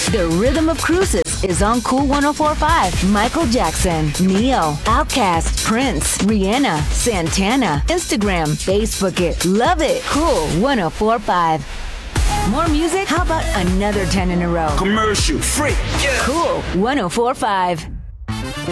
The Rhythm of Cruises is on Cool 104.5. Michael Jackson, Neo, Outkast, Prince, Rihanna, Santana. Instagram, Facebook it. Love it. Cool 104.5. More music? How about another 10 in a row? Commercial free. Yeah. Cool 104.5.